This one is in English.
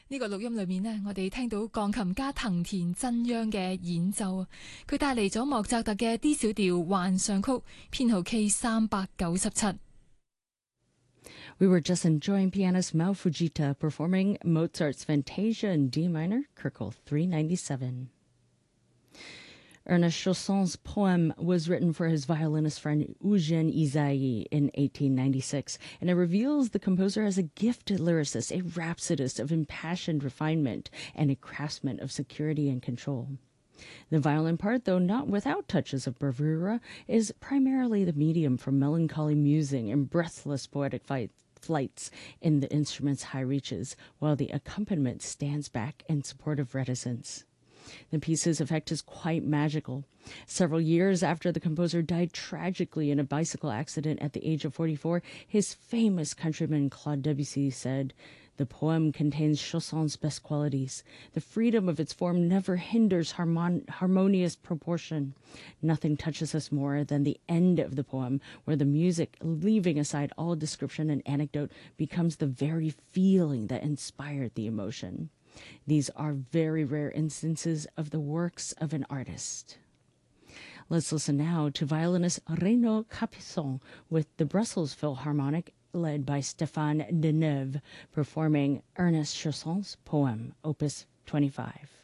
呢個錄音裏面呢，我哋聽到鋼琴家藤田真央嘅演奏，佢帶嚟咗莫扎特嘅 D 小調幻想曲，編號 K397。 We were just enjoying pianist Mao Fujita performing Mozart's Fantasia in D minor, Kirkel 397. Ernest Chausson's poem was written for his violinist friend Eugène Ysaÿe in 1896, and it reveals the composer as a gifted lyricist, a rhapsodist of impassioned refinement, and a craftsman of security and control. The violin part, though not without touches of bravura, is primarily the medium for melancholy musing and breathless poetic flights in the instrument's high reaches, while the accompaniment stands back in supportive reticence. The piece's effect is quite magical. Several years after the composer died tragically in a bicycle accident at the age of 44, his famous countryman Claude Debussy said, "The poem contains Chausson's best qualities. The freedom of its form never hinders harmonious proportion. Nothing touches us more than the end of the poem, where the music, leaving aside all description and anecdote, becomes the very feeling that inspired the emotion." These are very rare instances of the works of an artist. Let's listen now to violinist Renaud Capuçon with the Brussels Philharmonic, led by Stéphane Deneuve, performing Ernest Chausson's poem, Opus 25.